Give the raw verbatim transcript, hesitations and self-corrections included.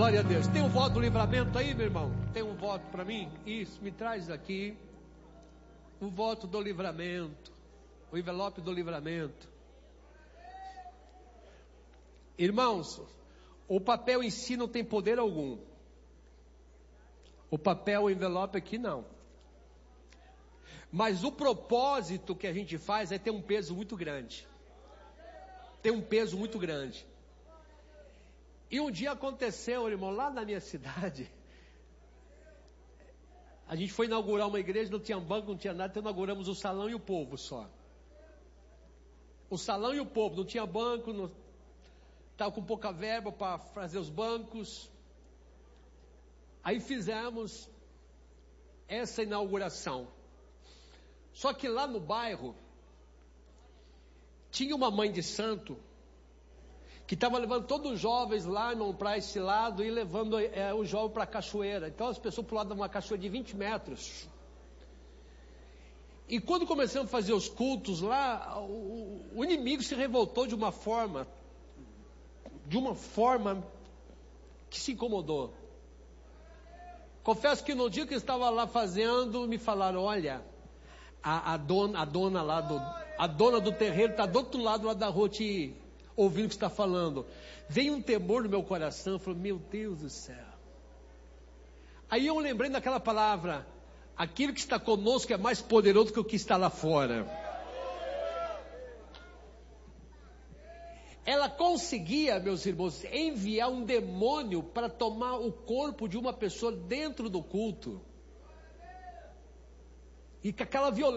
Glória a Deus. Tem um voto do livramento aí, meu irmão? Tem um voto para mim? Isso, me traz aqui. O voto do livramento. O envelope do livramento. Irmãos, o papel em si não tem poder algum. O papel, o envelope aqui não. Mas o propósito que a gente faz é ter um peso muito grande. Tem um peso muito grande. E um dia aconteceu, irmão, lá na minha cidade. A gente foi inaugurar uma igreja, não tinha banco, não tinha nada, então inauguramos o salão e o povo só. O salão e o povo, não tinha banco, não, estava com pouca verba para fazer os bancos. Aí fizemos essa inauguração. Só que lá no bairro, tinha uma mãe de santo, que estava levando todos os jovens lá, irmão, para esse lado, e levando é, o jovem para a cachoeira. Então as pessoas pulavam uma cachoeira de vinte metros. E quando começamos a fazer os cultos lá, o, o inimigo se revoltou de uma forma, de uma forma que se incomodou. Confesso que no dia que eu estava lá fazendo, me falaram, olha, a, a, dona, a dona lá do, a dona do terreiro está do outro lado lá da rua te ouvindo o que está falando. Veio um temor no meu coração, eu falei, meu Deus do céu. Aí eu lembrei daquela palavra, aquilo que está conosco é mais poderoso que o que está lá fora. Ela conseguia, meus irmãos, enviar um demônio para tomar o corpo de uma pessoa dentro do culto. E com aquela violência.